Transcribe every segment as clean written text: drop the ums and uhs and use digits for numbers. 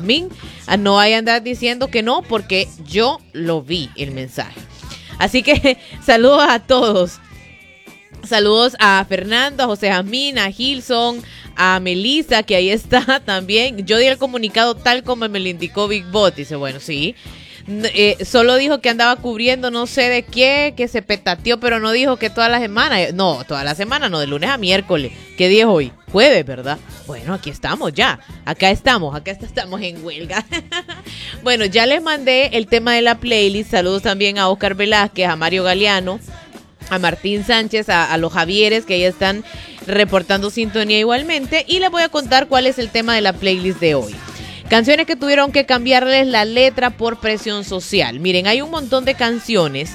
Jazmín. No vayan a andar diciendo que no, porque yo lo vi el mensaje. Así que saludos a todos. Saludos a Fernando, a José Jazmín, a Gilson, a Melissa, que ahí está también. Yo di el comunicado tal como me lo indicó Big Bot. Dice, bueno, sí. Solo dijo que andaba cubriendo no sé de qué, que se petateó, pero no dijo que toda la semana. No, toda la semana, no, de lunes a miércoles. ¿Qué día es hoy? Jueves, ¿verdad? Bueno, aquí estamos ya. Acá estamos en huelga. Bueno, ya les mandé el tema de la playlist. Saludos también a Oscar Velázquez, a Mario Galeano, a Martín Sánchez, a los Javieres, que ya están reportando sintonía igualmente. Y les voy a contar cuál es el tema de la playlist de hoy. Canciones que tuvieron que cambiarles la letra por presión social. Miren, hay un montón de canciones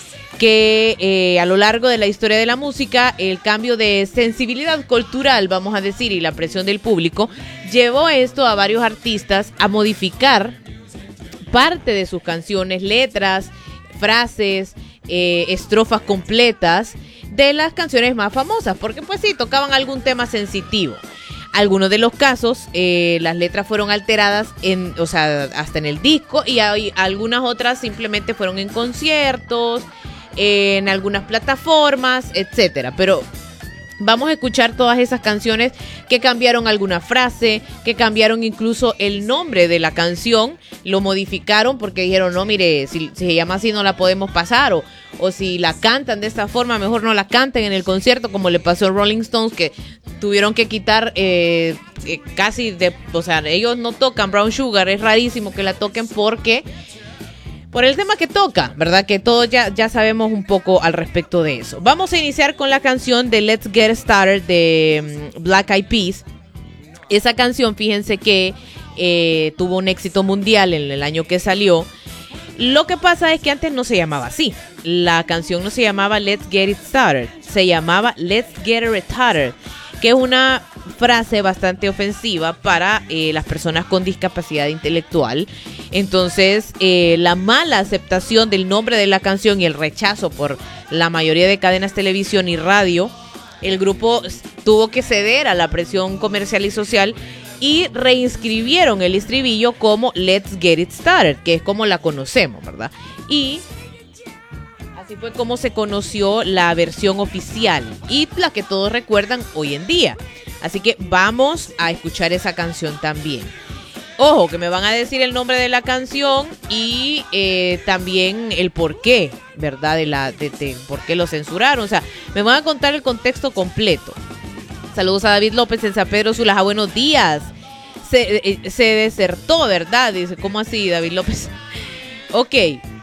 que a lo largo de la historia de la música, el cambio de sensibilidad cultural, vamos a decir, y la presión del público, llevó esto a varios artistas a modificar parte de sus canciones, letras, frases, estrofas completas de las canciones más famosas, porque pues sí, tocaban algún tema sensitivo. Algunos de los casos, las letras fueron alteradas, hasta en el disco, y hay algunas otras simplemente fueron en conciertos, en algunas plataformas, etcétera. Pero vamos a escuchar todas esas canciones que cambiaron alguna frase, que cambiaron incluso el nombre de la canción, lo modificaron porque dijeron, no, mire, si se llama así no la podemos pasar, o si la cantan de esta forma, mejor no la canten en el concierto, como le pasó a Rolling Stones, que tuvieron que quitar casi ellos no tocan Brown Sugar, es rarísimo que la toquen por el tema que toca, ¿verdad? Que todos ya sabemos un poco al respecto de eso. Vamos a iniciar con la canción de Let's Get Started de Black Eyed Peas. Esa canción, fíjense que tuvo un éxito mundial en el año que salió. Lo que pasa es que antes no se llamaba así. La canción no se llamaba Let's Get It Started, se llamaba Let's Get It Started, que es una frase bastante ofensiva para las personas con discapacidad intelectual. Entonces, la mala aceptación del nombre de la canción y el rechazo por la mayoría de cadenas televisión y radio, el grupo tuvo que ceder a la presión comercial y social y reinscribieron el estribillo como Let's Get It Started, que es como la conocemos, ¿verdad? Y así fue como se conoció la versión oficial y la que todos recuerdan hoy en día. Así que vamos a escuchar esa canción también. Ojo, que me van a decir el nombre de la canción y también el por qué, ¿verdad? De por qué lo censuraron. O sea, me van a contar el contexto completo. Saludos a David López en San Pedro Sulaja. Buenos días. Se desertó, ¿verdad? Dice, ¿cómo así, David López? Ok.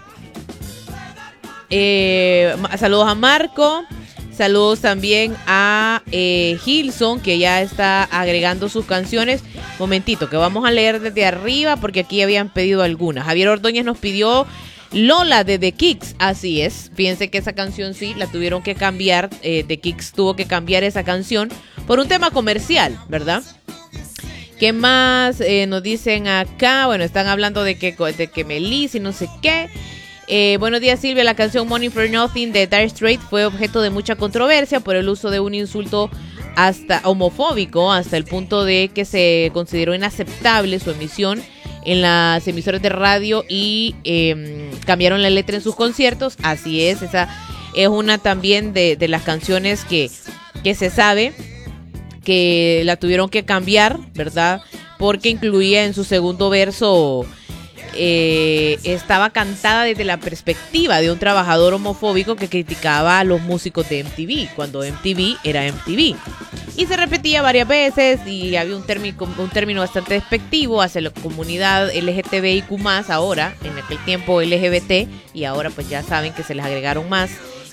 Saludos a Marco. Saludos también a Gilson, que ya está agregando sus canciones. Momentito, que vamos a leer desde arriba porque aquí habían pedido algunas. Javier Ordóñez nos pidió Lola de The Kicks. Así es, fíjense que esa canción sí la tuvieron que cambiar. The Kicks tuvo que cambiar esa canción por un tema comercial, ¿verdad? ¿Qué más nos dicen acá? Bueno, están hablando de que Melissa y no sé qué. Buenos días, Silvia. La canción Money for Nothing de Dire Straits fue objeto de mucha controversia por el uso de un insulto hasta homofóbico, hasta el punto de que se consideró inaceptable su emisión en las emisoras de radio y cambiaron la letra en sus conciertos. Así es, esa es una también de las canciones que se sabe que la tuvieron que cambiar, ¿verdad? Porque incluía en su segundo verso, estaba cantada desde la perspectiva de un trabajador homofóbico que criticaba a los músicos de MTV, cuando MTV era MTV. Y se repetía varias veces y había un término bastante despectivo hacia la comunidad LGTBIQ+, ahora, en aquel tiempo LGBT, y ahora pues ya saben que se les agregaron más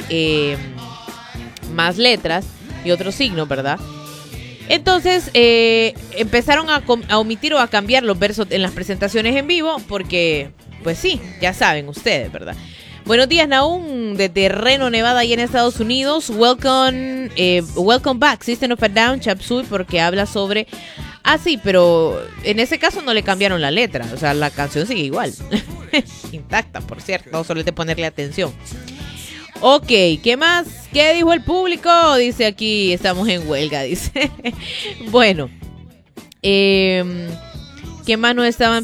letras y otros signos, ¿verdad? Entonces empezaron a omitir o a cambiar los versos en las presentaciones en vivo porque, pues sí, ya saben ustedes, ¿verdad? Buenos días, Nahum, desde Reno, Nevada, ahí en Estados Unidos. Welcome back, System of a Down, Chop Suey, porque habla sobre... Ah, sí, pero en ese caso no le cambiaron la letra, o sea, la canción sigue igual. Intacta, por cierto, solo es de ponerle atención. Ok, ¿qué más? ¿Qué dijo el público? Dice aquí, estamos en huelga, dice. Bueno, ¿qué más nos estaban